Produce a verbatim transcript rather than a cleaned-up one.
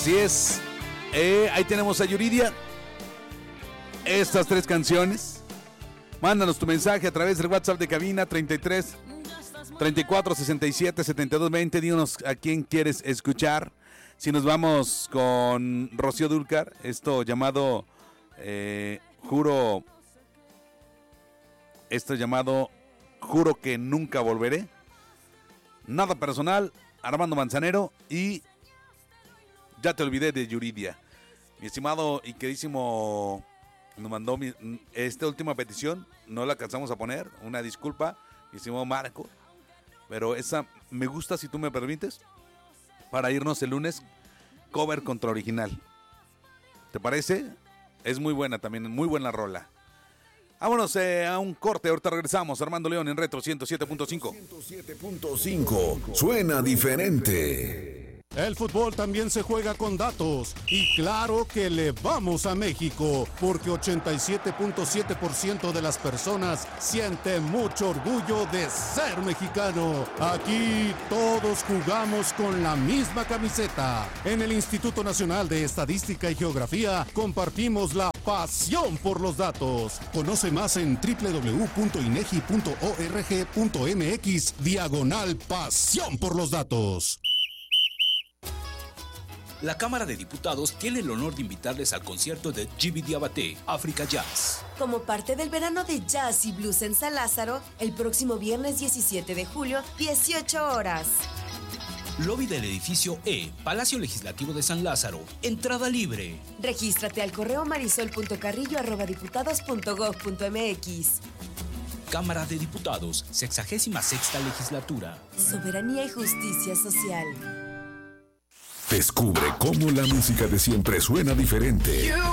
Así es. Eh, ahí tenemos a Yuridia. Estas tres canciones. Mándanos tu mensaje a través del WhatsApp de cabina treinta y tres, treinta y cuatro, sesenta y siete, setenta y dos, veinte. Díganos a quién quieres escuchar. Si nos vamos con Rocío Dúrcal, esto llamado eh, Juro. Esto llamado Juro que nunca volveré. Nada personal, Armando Manzanero y Ya te olvidé de Yuridia. Mi estimado y queridísimo nos mandó mi, esta última petición, no la alcanzamos a poner, una disculpa, mi estimado Marco, pero esa me gusta, si tú me permites, para irnos el lunes, cover contra original. ¿Te parece? Es muy buena también, muy buena rola. Vámonos eh, a un corte, ahorita regresamos. Armando León en Retro ciento siete punto cinco. ciento siete punto cinco, suena diferente. El fútbol también se juega con datos y claro que le vamos a México porque ochenta y siete punto siete por ciento de las personas siente mucho orgullo de ser mexicano. Aquí todos jugamos con la misma camiseta. En el Instituto Nacional de Estadística y Geografía compartimos la pasión por los datos. Conoce más en doble u doble u doble u punto inegi punto org punto mx diagonal pasión por los datos. La Cámara de Diputados tiene el honor de invitarles al concierto de Djiby Diabaté, Africa Jazz. Como parte del verano de jazz y blues en San Lázaro, el próximo viernes diecisiete de julio, dieciocho horas. Lobby del edificio E, Palacio Legislativo de San Lázaro. Entrada libre. Regístrate al correo marisol punto carrillo arroba diputados punto gob punto mx. Cámara de Diputados, sexagésima sexta legislatura. Soberanía y justicia social. Descubre cómo la música de siempre suena diferente.